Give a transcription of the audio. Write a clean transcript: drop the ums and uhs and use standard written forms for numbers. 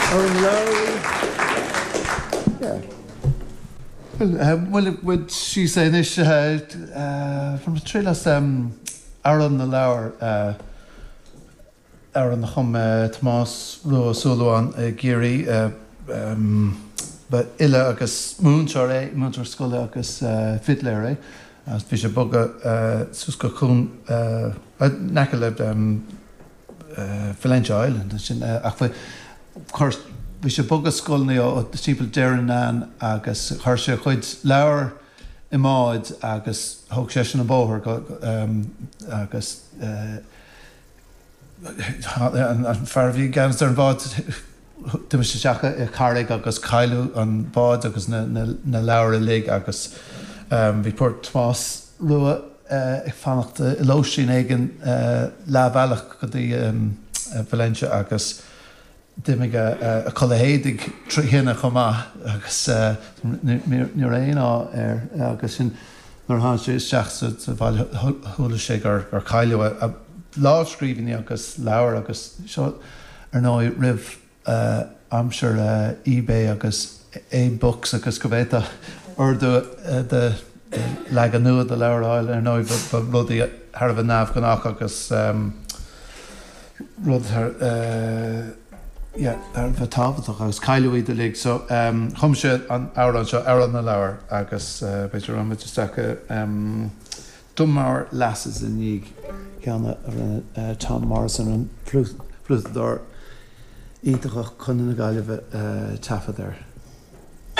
Well, would she say this from the Trilas Aaron the Lower Aaron the Hum Thomas Ro Soloan Giri but Illa agus Moonchore Moonchore Scholar agus Fiddler as Bishop Boga Suska Kun Nakaleb Valentia Island of course Bishop Boga Skolni o the people Derrinan agus Harsha Chuid Lower Imad agus Hog Session of Boher agus and Farvi Gans there bought the Mishaka Carrick agus Kailu on Bod agus na Laura League agus report Thomas Lua fannacht Iloshin Egan La Valach the Valencia agus Dimiga a Colahedig Trihina Choma agus Nuraina agus in Norhanshi Shachs Val Hulashig or Kailu a law screaming agus Laura agus short or no Riv I'm sure eBay agus books agus Coveta or the Laganu the Laura Isle or no but bloody Harva Nav Ganach agus Rud her yeah Harva Tavatach agus Kailu the league so Humshe on Aaron the Laura agus Peter Ramachistaka Dumar lasses in Yig Kiana Tom Morrison and Fluthdor Eitach Kunnagalive Taffa there.